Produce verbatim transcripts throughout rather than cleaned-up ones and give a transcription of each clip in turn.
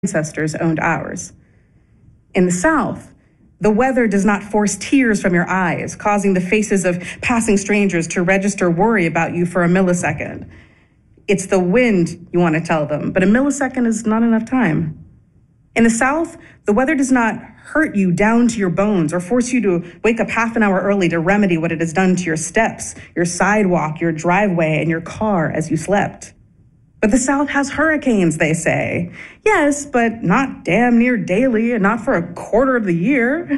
ancestors owned ours. In the South, the weather does not force tears from your eyes, causing the faces of passing strangers to register worry about you for a millisecond. It's the wind you want to tell them, but a millisecond is not enough time. In the South, the weather does not hurt you down to your bones or force you to wake up half an hour early to remedy what it has done to your steps, your sidewalk, your driveway, and your car as you slept. But the South has hurricanes, they say. Yes, but not damn near daily and not for a quarter of the year.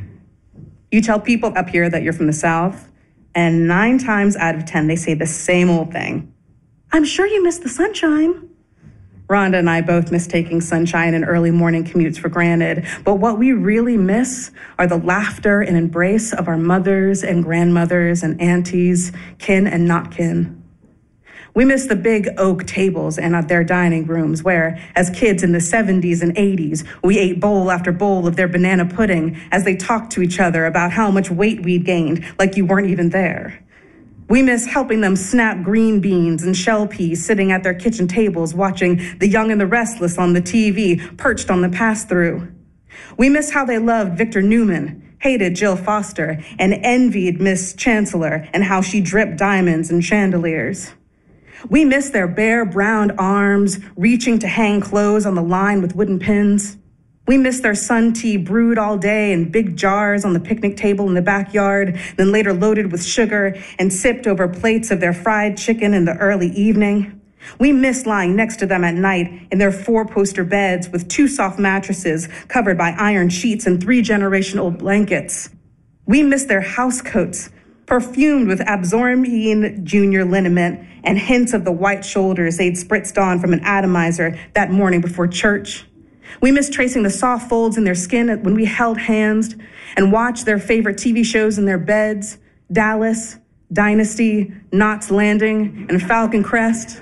You tell people up here that you're from the South, and nine times out of ten, they say the same old thing. I'm sure you miss the sunshine. Rhonda and I both miss taking sunshine and early morning commutes for granted, but what we really miss are the laughter and embrace of our mothers and grandmothers and aunties, kin and not kin. We miss the big oak tables and their dining rooms where, as kids in the seventies and eighties, we ate bowl after bowl of their banana pudding as they talked to each other about how much weight we'd gained, like you weren't even there. We miss helping them snap green beans and shell peas sitting at their kitchen tables watching The Young and the Restless on the T V, perched on the pass-through. We miss how they loved Victor Newman, hated Jill Foster, and envied Miss Chancellor and how she dripped diamonds and chandeliers. We miss their bare, brown arms reaching to hang clothes on the line with wooden pins. We miss their sun tea brewed all day in big jars on the picnic table in the backyard, then later loaded with sugar and sipped over plates of their fried chicken in the early evening. We miss lying next to them at night in their four-poster beds with two soft mattresses covered by iron sheets and three generation-old blankets. We miss their house coats, perfumed with Absorbine Junior liniment and hints of the white shoulders they'd spritzed on from an atomizer that morning before church. We miss tracing the soft folds in their skin when we held hands and watched their favorite T V shows in their beds, Dallas, Dynasty, Knots Landing, and Falcon Crest.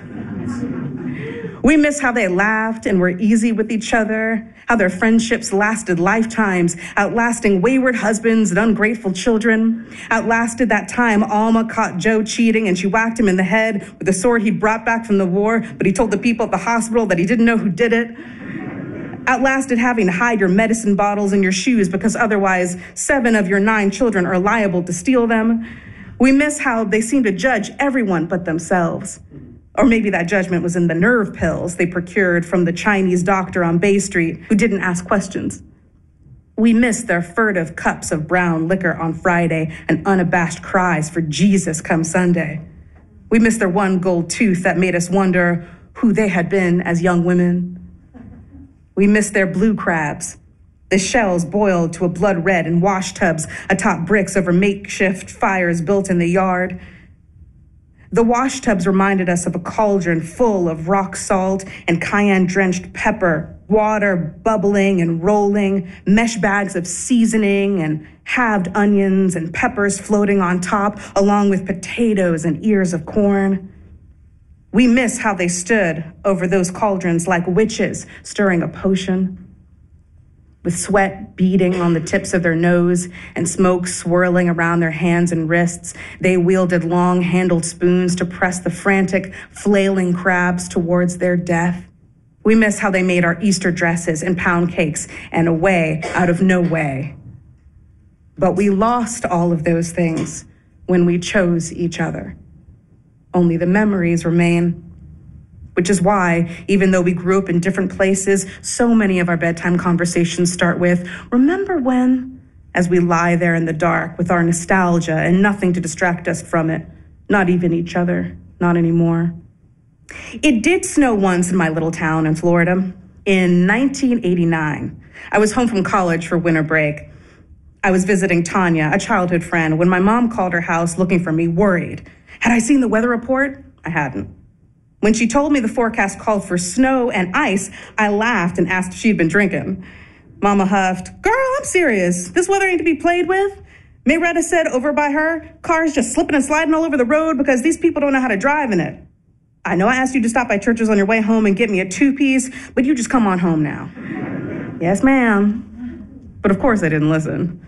We miss how they laughed and were easy with each other, how their friendships lasted lifetimes, outlasting wayward husbands and ungrateful children, outlasted that time Alma caught Joe cheating and she whacked him in the head with the sword he brought back from the war, but he told the people at the hospital that he didn't know who did it. Outlasted having to hide your medicine bottles in your shoes because otherwise seven of your nine children are liable to steal them. We miss how they seem to judge everyone but themselves. Or maybe that judgment was in the nerve pills they procured from the Chinese doctor on Bay Street who didn't ask questions. We miss their furtive cups of brown liquor on Friday and unabashed cries for Jesus come Sunday. We miss their one gold tooth that made us wonder who they had been as young women. We miss their blue crabs, the shells boiled to a blood red in wash tubs atop bricks over makeshift fires built in the yard. The wash tubs reminded us of a cauldron full of rock salt and cayenne-drenched pepper, water bubbling and rolling, mesh bags of seasoning and halved onions and peppers floating on top, along with potatoes and ears of corn. We miss how they stood over those cauldrons like witches stirring a potion. With sweat beading on the tips of their nose and smoke swirling around their hands and wrists, they wielded long-handled spoons to press the frantic, flailing crabs towards their death. We miss how they made our Easter dresses and pound cakes and a way out of no way. But we lost all of those things when we chose each other. Only the memories remain. Which is why, even though we grew up in different places, so many of our bedtime conversations start with, remember when? As we lie there in the dark with our nostalgia and nothing to distract us from it. Not even each other. Not anymore. It did snow once in my little town in Florida. In nineteen eighty-nine. I was home from college for winter break. I was visiting Tanya, a childhood friend, when my mom called her house looking for me, worried. Had I seen the weather report? I hadn't. When she told me the forecast called for snow and ice, I laughed and asked if she'd been drinking. Mama huffed, girl, I'm serious. This weather ain't to be played with. Mayretta said over by her, cars just slipping and sliding all over the road because these people don't know how to drive in it. I know I asked you to stop by Church's on your way home and get me a two-piece, but you just come on home now. Yes, ma'am. But of course I didn't listen.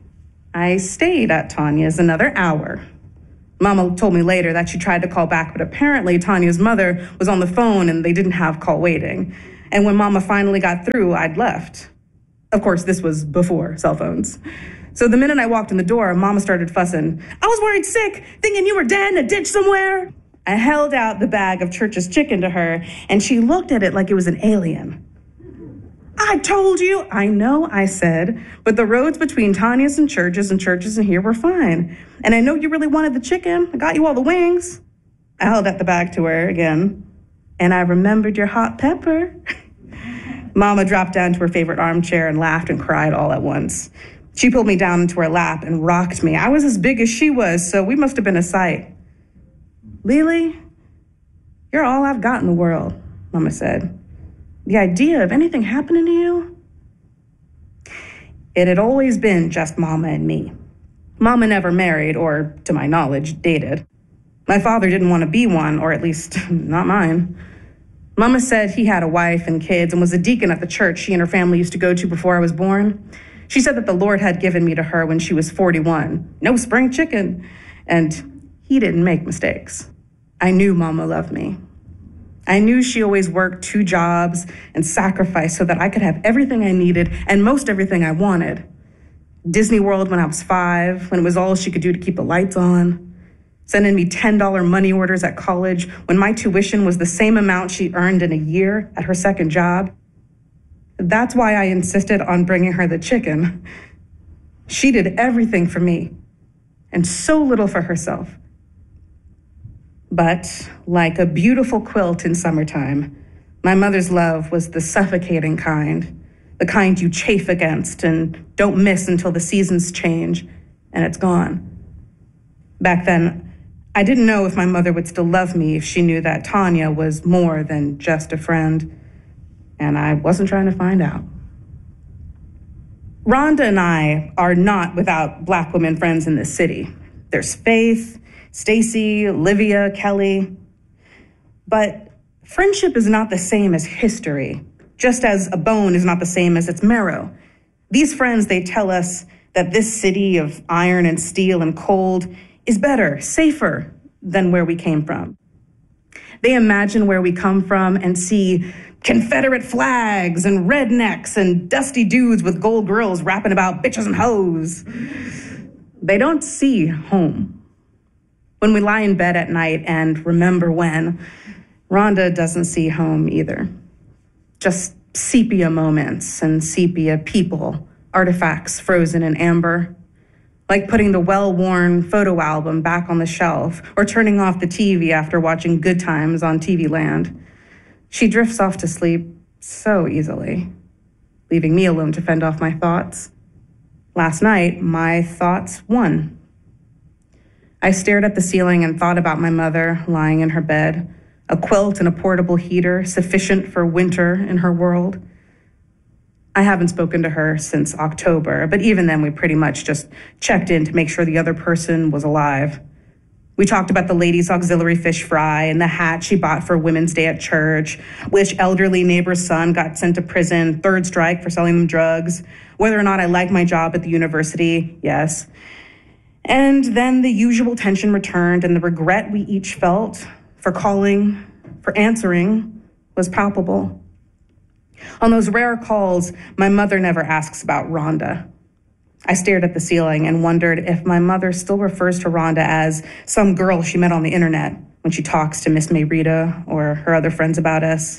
I stayed at Tanya's another hour. Mama told me later that she tried to call back, but apparently Tanya's mother was on the phone and they didn't have call waiting. And when Mama finally got through, I'd left. Of course, this was before cell phones. So the minute I walked in the door, Mama started fussing. I was worried sick, thinking you were dead in a ditch somewhere. I held out the bag of Church's chicken to her, and she looked at it like it was an alien. I told you. I know, I said, but the roads between Tanya's and Church's and Church's and here were fine. And I know you really wanted the chicken. I got you all the wings. I held out the bag to her again, and I remembered your hot pepper. Mama dropped down to her favorite armchair and laughed and cried all at once. She pulled me down into her lap and rocked me. I was as big as she was, so we must have been a sight. Lily, you're all I've got in the world, Mama said. The idea of anything happening to you? It had always been just Mama and me. Mama never married or, to my knowledge, dated. My father didn't want to be one, or at least not mine. Mama said he had a wife and kids and was a deacon at the church she and her family used to go to before I was born. She said that the Lord had given me to her when she was forty-one. No spring chicken. And he didn't make mistakes. I knew Mama loved me. I knew she always worked two jobs and sacrificed so that I could have everything I needed and most everything I wanted. Disney World when I was five, when it was all she could do to keep the lights on. Sending me ten dollars money orders at college when my tuition was the same amount she earned in a year at her second job. That's why I insisted on bringing her the chicken. She did everything for me and so little for herself. But like a beautiful quilt in summertime, my mother's love was the suffocating kind, the kind you chafe against and don't miss until the seasons change and it's gone. Back then, I didn't know if my mother would still love me if she knew that Tanya was more than just a friend, and I wasn't trying to find out. Rhonda and I are not without Black women friends in this city. There's Faith, Stacy, Olivia, Kelly. But friendship is not the same as history, just as a bone is not the same as its marrow. These friends, they tell us that this city of iron and steel and cold is better, safer than where we came from. They imagine where we come from and see Confederate flags and rednecks and dusty dudes with gold grills rapping about bitches and hoes. They don't see home. When we lie in bed at night and remember when, Rhonda doesn't see home either. Just sepia moments and sepia people, artifacts frozen in amber. Like putting the well-worn photo album back on the shelf or turning off the T V after watching Good Times on T V Land. She drifts off to sleep so easily, leaving me alone to fend off my thoughts. Last night, my thoughts won. I stared at the ceiling and thought about my mother lying in her bed, a quilt and a portable heater sufficient for winter in her world. I haven't spoken to her since October, but even then we pretty much just checked in to make sure the other person was alive. We talked about the ladies' auxiliary fish fry and the hat she bought for Women's Day at church, which elderly neighbor's son got sent to prison, third strike for selling them drugs, whether or not I like my job at the university, yes. And then the usual tension returned and the regret we each felt for calling, for answering, was palpable. On those rare calls, my mother never asks about Rhonda. I stared at the ceiling and wondered if my mother still refers to Rhonda as some girl she met on the internet when she talks to Miss Mayrita or her other friends about us.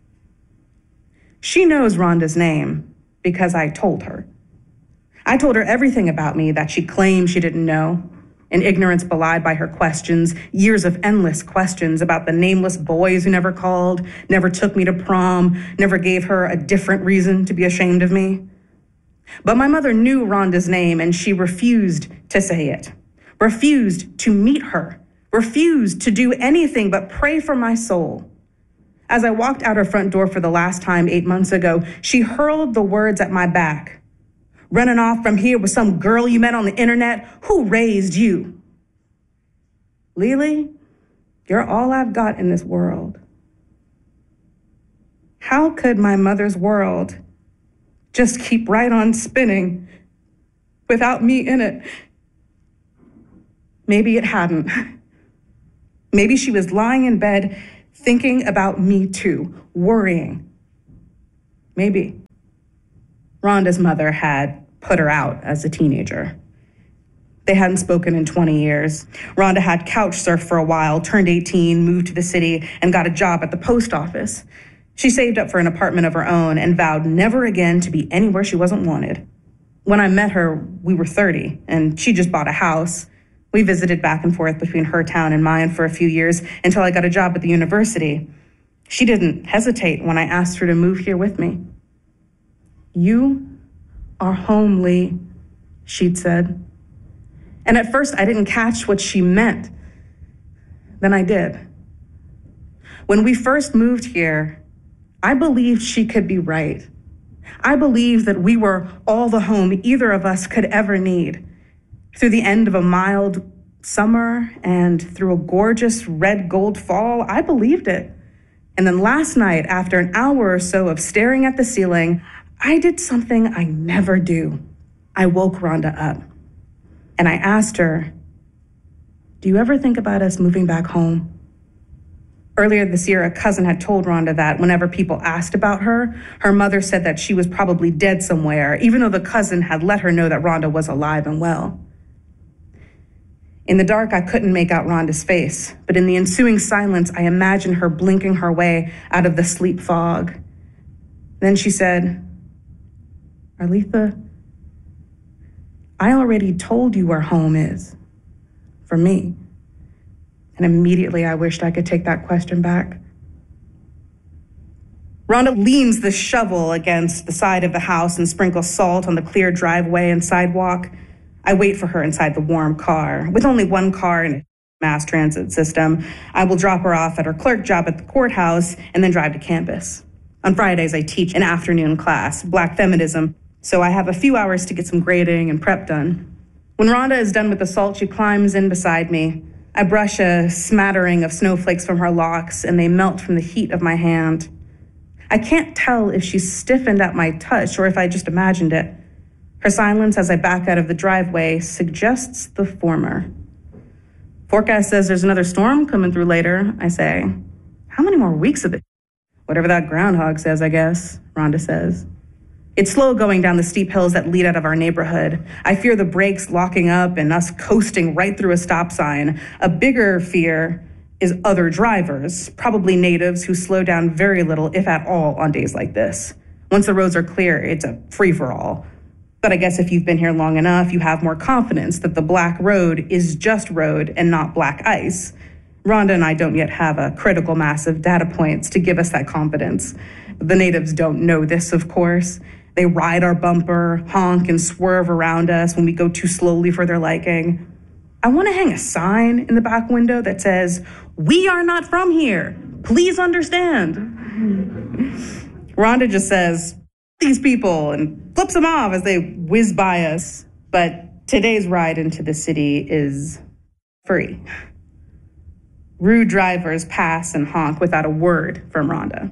She knows Rhonda's name because I told her. I told her everything about me that she claimed she didn't know, in ignorance belied by her questions, years of endless questions about the nameless boys who never called, never took me to prom, never gave her a different reason to be ashamed of me. But my mother knew Rhonda's name and she refused to say it, refused to meet her, refused to do anything but pray for my soul. As I walked out her front door for the last time eight months ago, she hurled the words at my back. Running off from here with some girl you met on the internet? Who raised you? Lily, you're all I've got in this world. How could my mother's world just keep right on spinning without me in it? Maybe it hadn't. Maybe she was lying in bed thinking about me too, worrying. maybe. Rhonda's mother had put her out as a teenager. They hadn't spoken in twenty years. Rhonda had couch surfed for a while, turned eighteen, moved to the city, and got a job at the post office. She saved up for an apartment of her own and vowed never again to be anywhere she wasn't wanted. When I met her, we were thirty, and she just bought a house. We visited back and forth between her town and mine for a few years until I got a job at the university. She didn't hesitate when I asked her to move here with me. "You are home, Lee," she'd said. And at first, I didn't catch what she meant. Then I did. When we first moved here, I believed she could be right. I believed that we were all the home either of us could ever need. Through the end of a mild summer and through a gorgeous red gold fall, I believed it. And then last night, after an hour or so of staring at the ceiling, I did something I never do. I woke Rhonda up. And I asked her, "Do you ever think about us moving back home?" Earlier this year, a cousin had told Rhonda that whenever people asked about her, her mother said that she was probably dead somewhere, even though the cousin had let her know that Rhonda was alive and well. In the dark, I couldn't make out Rhonda's face, but in the ensuing silence, I imagined her blinking her way out of the sleep fog. Then she said, "Arletha, I already told you where home is, for me." And immediately I wished I could take that question back. Rhonda leans the shovel against the side of the house and sprinkles salt on the clear driveway and sidewalk. I wait for her inside the warm car. With only one car and a mass transit system, I will drop her off at her clerk job at the courthouse and then drive to campus. On Fridays, I teach an afternoon class, Black Feminism, so I have a few hours to get some grading and prep done. When Rhonda is done with the salt, she climbs in beside me. I brush a smattering of snowflakes from her locks, and they melt from the heat of my hand. I can't tell if she's stiffened at my touch or if I just imagined it. Her silence as I back out of the driveway suggests the former. "Forecast says there's another storm coming through later," I say. "How many more weeks of it?" "Whatever that groundhog says, I guess," Rhonda says. It's slow going down the steep hills that lead out of our neighborhood. I fear the brakes locking up and us coasting right through a stop sign. A bigger fear is other drivers, probably natives who slow down very little, if at all, on days like this. Once the roads are clear, it's a free-for-all. But I guess if you've been here long enough, you have more confidence that the black road is just road and not black ice. Rhonda and I don't yet have a critical mass of data points to give us that confidence. The natives don't know this, of course. They ride our bumper, honk, and swerve around us when we go too slowly for their liking. I want to hang a sign in the back window that says, "We are not from here. Please understand." Rhonda just says, "These people," and flips them off as they whiz by us. But today's ride into the city is free. Rude drivers pass and honk without a word from Rhonda.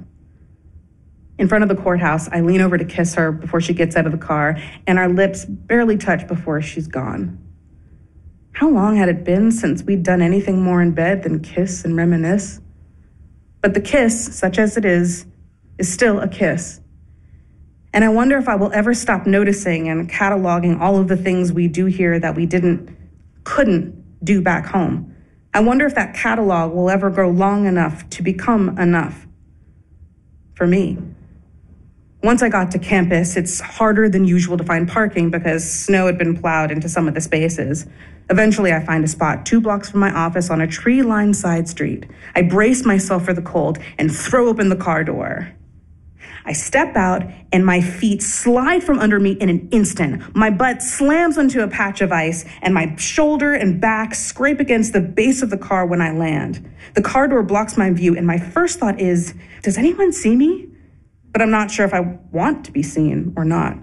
In front of the courthouse, I lean over to kiss her before she gets out of the car, and our lips barely touch before she's gone. How long had it been since we'd done anything more in bed than kiss and reminisce? But the kiss, such as it is, is still a kiss. And I wonder if I will ever stop noticing and cataloging all of the things we do here that we didn't, couldn't do back home. I wonder if that catalog will ever grow long enough to become enough for me. Once I got to campus, it's harder than usual to find parking because snow had been plowed into some of the spaces. Eventually, I find a spot two blocks from my office on a tree-lined side street. I brace myself for the cold and throw open the car door. I step out, and my feet slide from under me in an instant. My butt slams onto a patch of ice, and my shoulder and back scrape against the base of the car when I land. The car door blocks my view, and my first thought is, does anyone see me? But I'm not sure if I want to be seen or not.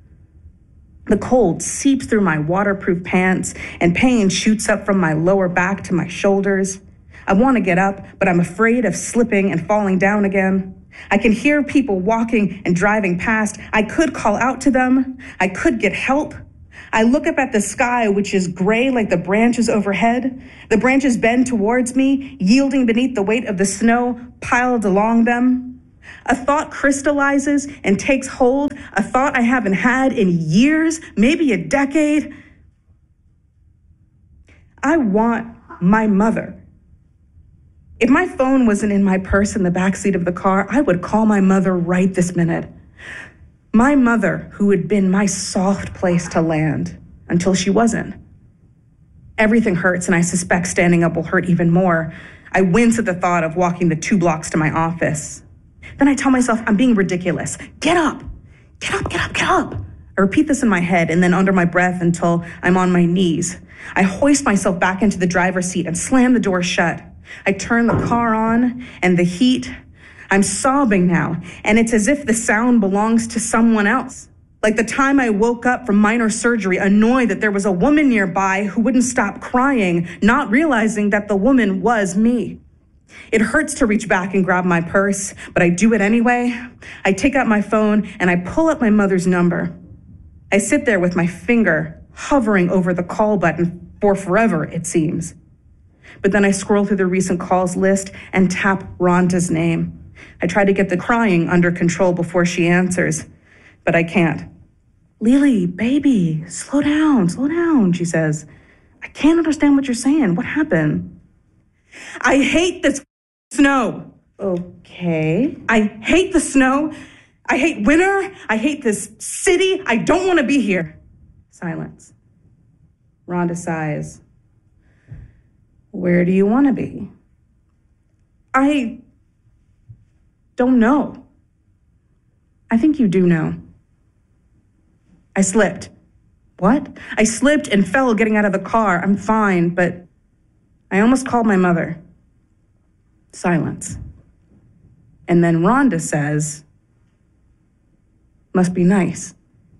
The cold seeps through my waterproof pants, and pain shoots up from my lower back to my shoulders. I want to get up, but I'm afraid of slipping and falling down again. I can hear people walking and driving past. I could call out to them. I could get help. I look up at the sky, which is gray like the branches overhead. The branches bend towards me, yielding beneath the weight of the snow piled along them. A thought crystallizes and takes hold, a thought I haven't had in years, maybe a decade. I want my mother. If my phone wasn't in my purse in the backseat of the car, I would call my mother right this minute. My mother, who had been my soft place to land until she wasn't. Everything hurts, and I suspect standing up will hurt even more. I wince at the thought of walking the two blocks to my office. Then I tell myself I'm being ridiculous. Get up, get up, get up, get up. I repeat this in my head and then under my breath until I'm on my knees. I hoist myself back into the driver's seat and slam the door shut. I turn the car on and the heat. I'm sobbing now, and it's as if the sound belongs to someone else. Like the time I woke up from minor surgery, annoyed that there was a woman nearby who wouldn't stop crying, not realizing that the woman was me. It hurts to reach back and grab my purse, but I do it anyway. I take out my phone and I pull up my mother's number. I sit there with my finger hovering over the call button for forever, it seems. But then I scroll through the recent calls list and tap Rhonda's name. I try to get the crying under control before she answers, but I can't. Lily, baby, slow down, slow down, she says. I can't understand what you're saying. What happened? I hate this snow. Okay. I hate the snow. I hate winter. I hate this city. I don't want to be here. Silence. Rhonda sighs. Where do you want to be? I don't know. I think you do know. I slipped. What? I slipped and fell getting out of the car. I'm fine, but I almost called my mother. Silence. And then Rhonda says, must be nice.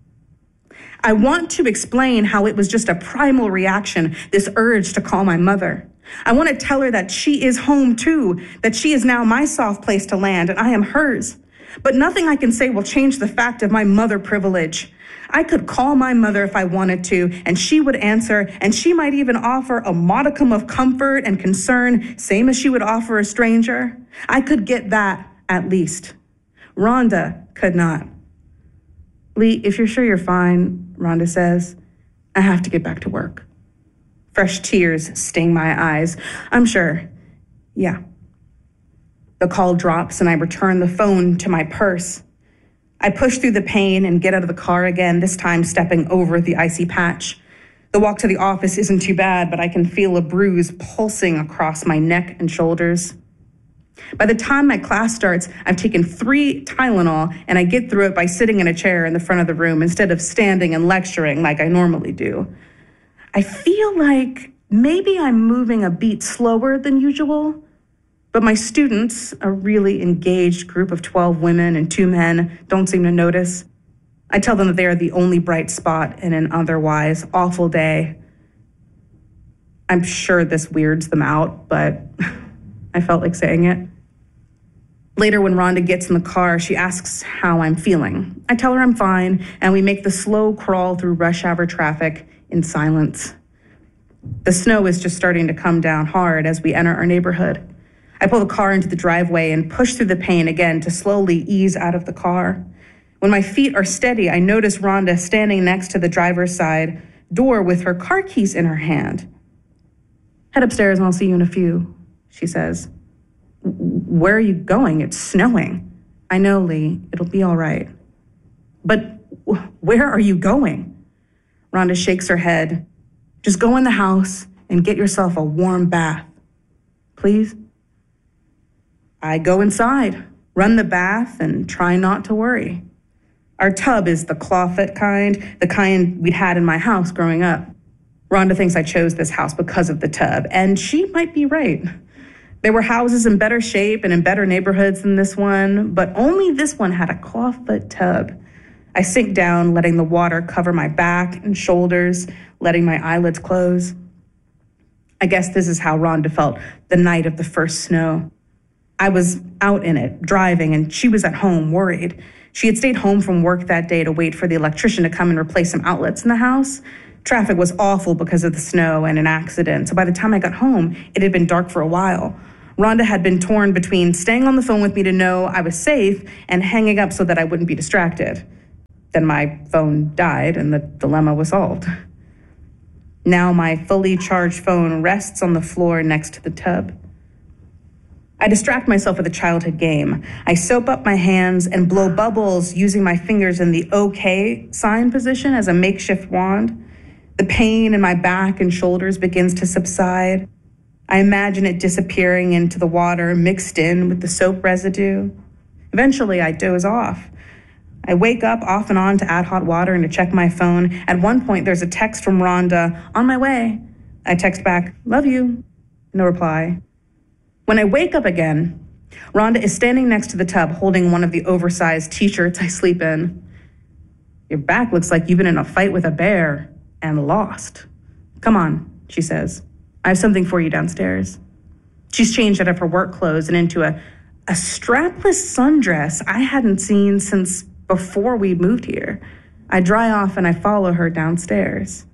I want to explain how it was just a primal reaction, this urge to call my mother. I want to tell her that she is home too, that she is now my soft place to land and I am hers. But nothing I can say will change the fact of my mother privilege. I could call my mother if I wanted to, and she would answer, and she might even offer a modicum of comfort and concern, same as she would offer a stranger. I could get that, at least. Rhonda could not. Lee, if you're sure you're fine, Rhonda says, I have to get back to work. Fresh tears sting my eyes. I'm sure. Yeah. The call drops and I return the phone to my purse. I push through the pain and get out of the car again, this time stepping over the icy patch. The walk to the office isn't too bad, but I can feel a bruise pulsing across my neck and shoulders. By the time my class starts, I've taken three Tylenol and I get through it by sitting in a chair in the front of the room instead of standing and lecturing like I normally do. I feel like maybe I'm moving a beat slower than usual, but my students, a really engaged group of twelve women and two men, don't seem to notice. I tell them that they are the only bright spot in an otherwise awful day. I'm sure this weirds them out, but I felt like saying it. Later, when Rhonda gets in the car, she asks how I'm feeling. I tell her I'm fine, and we make the slow crawl through rush hour traffic in silence. The snow is just starting to come down hard as we enter our neighborhood. I pull the car into the driveway and push through the pain again to slowly ease out of the car. When my feet are steady, I notice Rhonda standing next to the driver's side door with her car keys in her hand. Head upstairs and I'll see you in a few, she says. Where are you going? It's snowing. I know, Lee. It'll be all right. But where are you going? Rhonda shakes her head. Just go in the house and get yourself a warm bath. Please? I go inside, run the bath, and try not to worry. Our tub is the clawfoot kind, the kind we'd had in my house growing up. Rhonda thinks I chose this house because of the tub, and she might be right. There were houses in better shape and in better neighborhoods than this one, but only this one had a clawfoot tub. I sink down, letting the water cover my back and shoulders, letting my eyelids close. I guess this is how Rhonda felt the night of the first snow. I was out in it, driving, and she was at home, worried. She had stayed home from work that day to wait for the electrician to come and replace some outlets in the house. Traffic was awful because of the snow and an accident, so by the time I got home, it had been dark for a while. Rhonda had been torn between staying on the phone with me to know I was safe and hanging up so that I wouldn't be distracted. Then my phone died and the dilemma was solved. Now my fully charged phone rests on the floor next to the tub. I distract myself with a childhood game. I soap up my hands and blow bubbles using my fingers in the OK sign position as a makeshift wand. The pain in my back and shoulders begins to subside. I imagine it disappearing into the water mixed in with the soap residue. Eventually, I doze off. I wake up off and on to add hot water and to check my phone. At one point, there's a text from Rhonda, "On my way." I text back, "Love you." No reply. When I wake up again, Rhonda is standing next to the tub holding one of the oversized t-shirts I sleep in. "Your back looks like you've been in a fight with a bear and lost. Come on," she says. "I have something for you downstairs." She's changed out of her work clothes and into a, a strapless sundress I hadn't seen since before we moved here. I dry off and I follow her downstairs.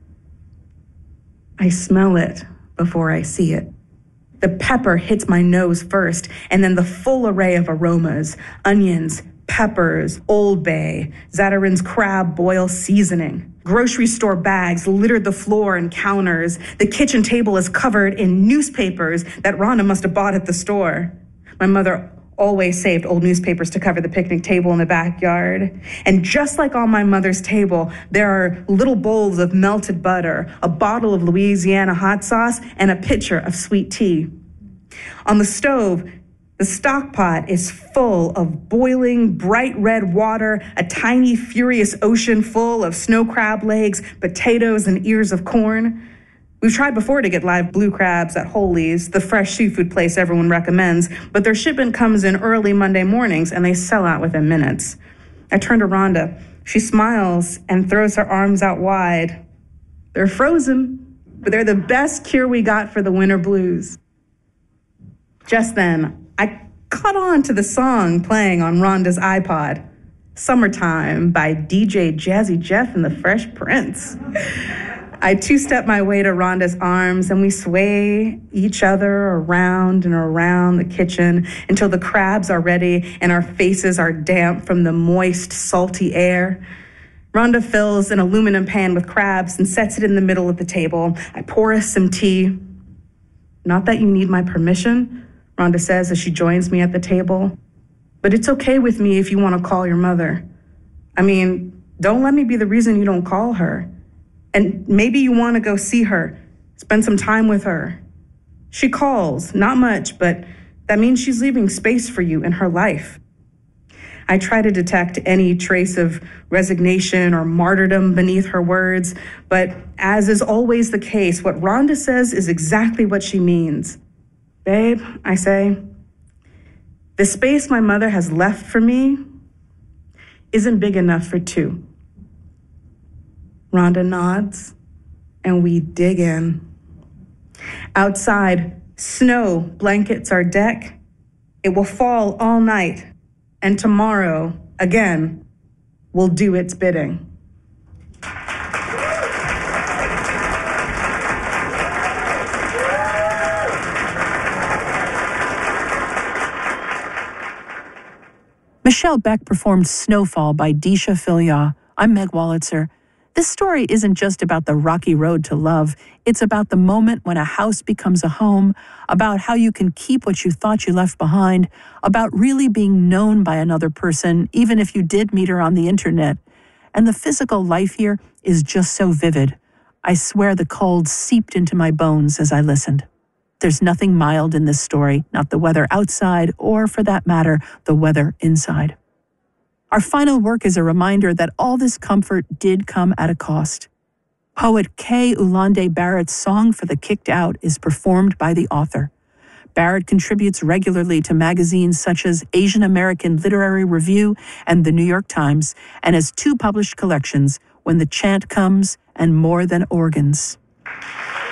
I smell it before I see it. The pepper hits my nose first, and then the full array of aromas: onions, peppers, Old Bay, Zatarain's crab boil seasoning. Grocery store bags littered the floor and counters. The kitchen table is covered in newspapers that Rhonda must have bought at the store. My mother always saved old newspapers to cover the picnic table in the backyard. And just like on my mother's table, there are little bowls of melted butter, a bottle of Louisiana hot sauce, and a pitcher of sweet tea. On the stove, the stock pot is full of boiling, bright red water, a tiny, furious ocean full of snow crab legs, potatoes, and ears of corn. We've tried before to get live blue crabs at Holy's, the fresh seafood place everyone recommends, but their shipment comes in early Monday mornings and they sell out within minutes. I turn to Rhonda. She smiles and throws her arms out wide. They're frozen, but they're the best cure we got for the winter blues. Just then, I caught on to the song playing on Rhonda's iPod, "Summertime" by D J Jazzy Jeff and the Fresh Prince. I two-step my way to Rhonda's arms, and we sway each other around and around the kitchen until the crabs are ready and our faces are damp from the moist, salty air. Rhonda fills an aluminum pan with crabs and sets it in the middle of the table. I pour us some tea. "Not that you need my permission," Rhonda says as she joins me at the table, "but it's okay with me if you want to call your mother. I mean, don't let me be the reason you don't call her. And maybe you want to go see her, spend some time with her. She calls, not much, but that means she's leaving space for you in her life." I try to detect any trace of resignation or martyrdom beneath her words, but as is always the case, what Rhonda says is exactly what she means. "Babe," I say, "the space my mother has left for me isn't big enough for two." Rhonda nods, and we dig in. Outside, snow blankets our deck. It will fall all night, and tomorrow, again, will do its bidding. Michelle Beck performed Snowfall by Disha Philyaw. I'm Meg Wolitzer. This story isn't just about the rocky road to love. It's about the moment when a house becomes a home, about how you can keep what you thought you left behind, about really being known by another person, even if you did meet her on the internet. And the physical life here is just so vivid. I swear the cold seeped into my bones as I listened. There's nothing mild in this story, not the weather outside, or for that matter, the weather inside. Our final work is a reminder that all this comfort did come at a cost. Poet Kay Ulande Barrett's song for the Kicked Out is performed by the author. Barrett contributes regularly to magazines such as Asian American Literary Review and The New York Times, and has two published collections, When the Chant Comes and More Than Organs.